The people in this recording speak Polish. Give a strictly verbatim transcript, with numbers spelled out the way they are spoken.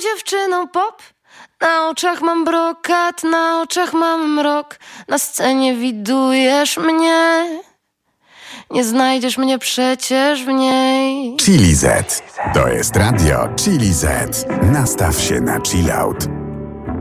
dziewczyną pop. Na oczach mam brokat, na oczach mam mrok. Na scenie widujesz mnie. Nie znajdziesz mnie przecież w niej. Chili Z. To jest radio Chili Z. Nastaw się na chill out.